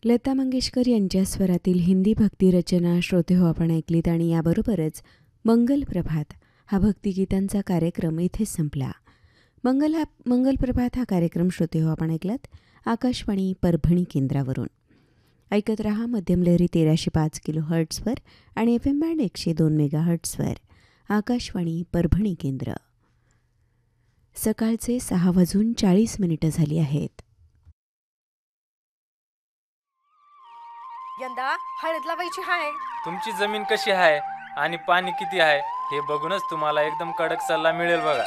लता मंगेशकर यांच्या स्वरातील हिंदी भक्तिरचना श्रोते हो आपण ऐकलीत आणि याबरोबरच मंगल प्रभात हा भक्तिगीतांचा कार्यक्रम इथेच संपला. मंगल प्रभात हा कार्यक्रम श्रोते हो आपण ऐकलात आकाशवाणी परभणी केंद्रावरून. ऐकत रहा मध्यम लहरी 1305 किलो हर्ट्सवर आणि FM band 102 mega हर्ट्सवर. Akashvani Parbhani केंद्र. सकाळचे 6:40 झाली आहेत. यंदा हळद लावायची आहे. तुमची जमीन कशी आहे आणि पाणी किती आहे हे बघूनच तुम्हाला एकदम कडक सल्ला मिळेल बघा.